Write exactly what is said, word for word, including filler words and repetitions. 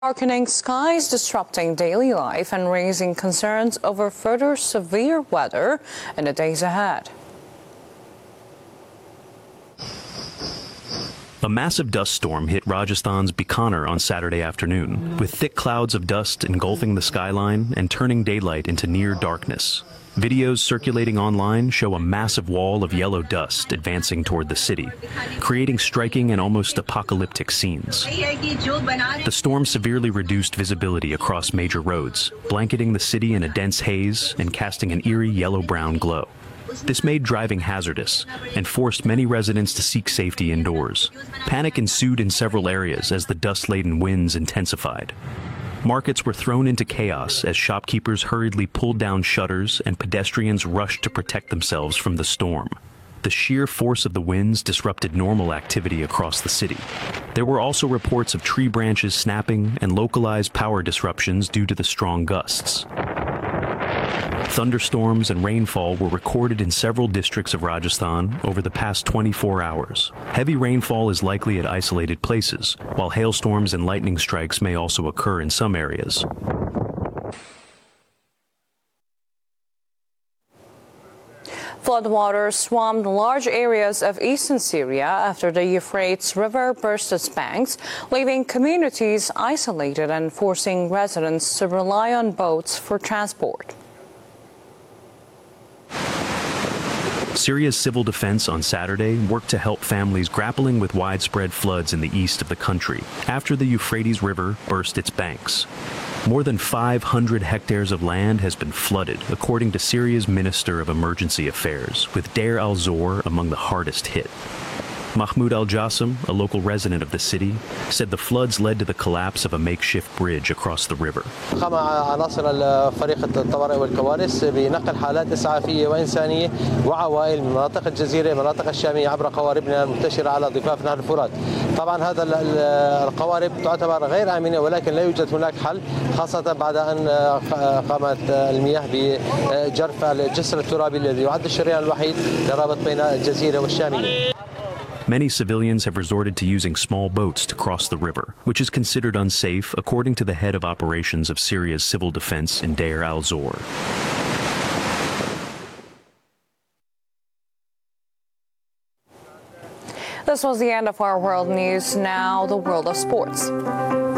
Darkening skies, disrupting daily life and raising concerns over further severe weather in the days ahead. A massive dust storm hit Rajasthan's Bikaner on Saturday afternoon, with thick clouds of dust engulfing the skyline and turning daylight into near darkness. Videos circulating online show a massive wall of yellow dust advancing toward the city, creating striking and almost apocalyptic scenes. The storm severely reduced visibility across major roads, blanketing the city in a dense haze and casting an eerie yellow-brown glow. This made driving hazardous and forced many residents to seek safety indoors. Panic ensued in several areas as the dust-laden winds intensified. Markets were thrown into chaos as shopkeepers hurriedly pulled down shutters and pedestrians rushed to protect themselves from the storm. The sheer force of the winds disrupted normal activity across the city. There were also reports of tree branches snapping and localized power disruptions due to the strong gusts. Thunderstorms and rainfall were recorded in several districts of Rajasthan over the past twenty-four hours. Heavy rainfall is likely at isolated places, while hailstorms and lightning strikes may also occur in some areas. Floodwaters swamped large areas of eastern Syria after the Euphrates River burst its banks, leaving communities isolated and forcing residents to rely on boats for transport. Syria's civil defense on Saturday worked to help families grappling with widespread floods in the east of the country after the Euphrates River burst its banks. More than five hundred hectares of land has been flooded, according to Syria's Minister of Emergency Affairs, with Deir al-Zor among the hardest hit. Mahmoud al-Jassim, a local resident of the city, said the floods led to the collapse of a makeshift bridge across the river. قام عناصر فريق الطوارئ والكوارث بنقل حالات إسعافية وإنسانية وعوائل من مناطق الجزيرة مناطق الشامية عبر قواربنا المنتشرة على ضفاف نهر الفرات. طبعا هذا القوارب تعتبر غير آمنة ولكن لا يوجد هناك حل خاصة بعد أن قامت المياه بجرف الجسر الترابي الذي يعد الشريان الوحيد لرابط بين الجزيرة والشامية. Many civilians have resorted to using small boats to cross the river, which is considered unsafe, according to the head of operations of Syria's civil defense in Deir al-Zor. This was the end of our world news. Now, the world of sports.